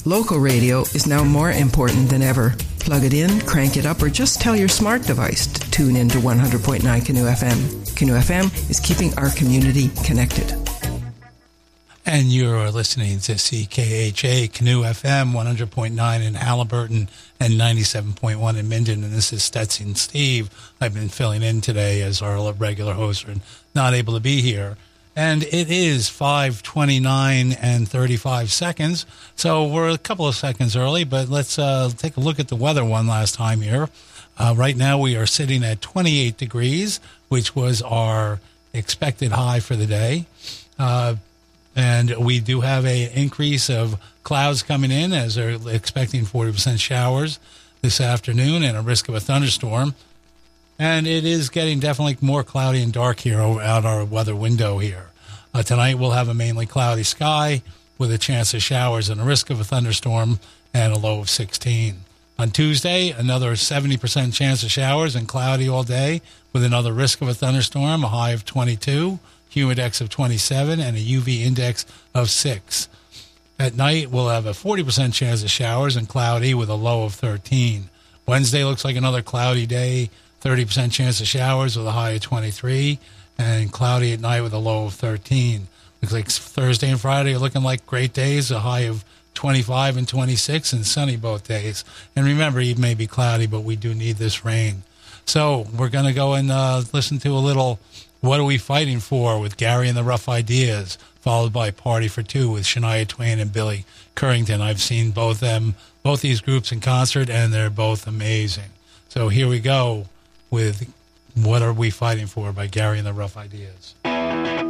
Local radio is now more important than ever. Plug it in, crank it up, or just tell your smart device to tune in to 100.9 Canoe FM. Canoe FM is keeping our community connected. And you're listening to CKHA Canoe FM 100.9 in Halliburton and 97.1 in Minden. And this is Stetson Steve. I've been filling in today as our regular host and not able to be here. And it is 5:29 and 35 seconds. So we're a couple of seconds early, but let's take a look at the weather one last time here. Right now we are sitting at 28 degrees, which was our expected high for the day. And we do have an increase of clouds coming in as they're expecting 40% showers this afternoon and a risk of a thunderstorm. And it is getting definitely more cloudy and dark here out our weather window here. Tonight we'll have a mainly cloudy sky with a chance of showers and a risk of a thunderstorm and a low of 16. On Tuesday, another 70% chance of showers and cloudy all day with another risk of a thunderstorm, a high of 22, humidex of 27, and a UV index of 6. At night, we'll have a 40% chance of showers and cloudy with a low of 13. Wednesday looks like another cloudy day, 30% chance of showers with a high of 23, and cloudy at night with a low of 13. Looks like Thursday and Friday are looking like great days, a high of 25 and 26, and sunny both days. And remember, it may be cloudy, but we do need this rain. So we're going to go and listen to a little What Are We Fighting For with Gary and the Rough Ideas, followed by Party for Two with Shania Twain and Billy Currington. I've seen both these groups in concert, and they're both amazing. So here we go with What Are We Fighting For by Gary and the Rough Ideas.